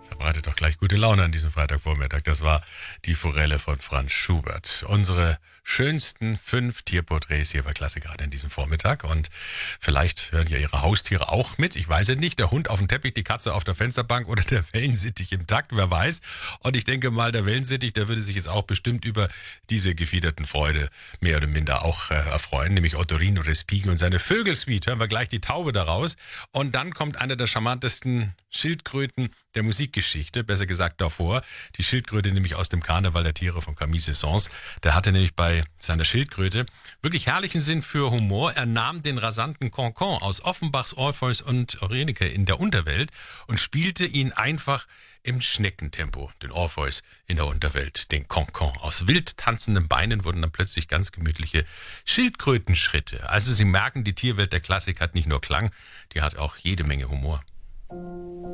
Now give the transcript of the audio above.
Verbreitet doch gleich gute Laune an diesem Freitagvormittag. Das war die Forelle von Franz Schubert. Unsere schönsten 5 Tierporträts hier bei Klassik gerade in diesem Vormittag. Und vielleicht hören ja Ihre Haustiere auch mit. Ich weiß es nicht. Der Hund auf dem Teppich, die Katze auf der Fensterbank oder der Wellensittich im Takt, wer weiß. Und ich denke mal, der Wellensittich, der würde sich jetzt auch bestimmt über diese gefiederten Freude mehr oder minder auch erfreuen. Nämlich Ottorino Respighi und seine Vögelsuite. Hören wir gleich die Taube daraus. Und dann kommt einer der charmantesten Schildkröten der Musikgeschichte, besser gesagt davor. Die Schildkröte nämlich aus dem Karneval der Tiere von Camille Saint-Saëns. Der hatte nämlich bei seiner Schildkröte wirklich herrlichen Sinn für Humor. Er nahm den rasanten Concon aus Offenbachs Orpheus und Eurydice in der Unterwelt und spielte ihn einfach im Schneckentempo, den Orpheus in der Unterwelt, den Concon. Aus wild tanzenden Beinen wurden dann plötzlich ganz gemütliche Schildkrötenschritte. Also Sie merken, die Tierwelt der Klassik hat nicht nur Klang, die hat auch jede Menge Humor.